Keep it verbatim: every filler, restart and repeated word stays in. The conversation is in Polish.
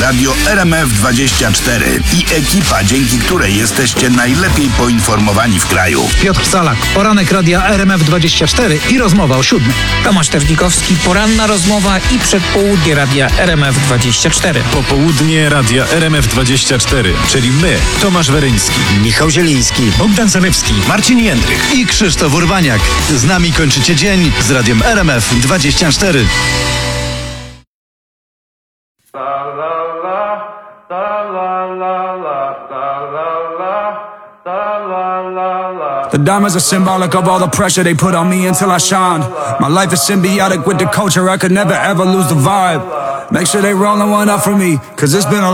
Radio R M F dwadzieścia cztery i ekipa, dzięki której jesteście najlepiej poinformowani w kraju. Piotr Salak, poranek Radia R M F dwadzieścia cztery i rozmowa o siódmej. Tomasz Terlikowski, poranna rozmowa i przedpołudnie Radia R M F dwadzieścia cztery. Popołudnie Radia R M F dwadzieścia cztery, czyli my, Tomasz Weryński, Michał Zieliński, Bogdan Zalewski, Marcin Jędrych i Krzysztof Urbaniak. Z nami kończycie dzień z Radiem R M F dwadzieścia cztery. The diamonds are symbolic of all the pressure they put on me until I shine. My life is symbiotic with the culture, I could never ever lose the vibe. Make sure they rollin' one up for me, cause it's been a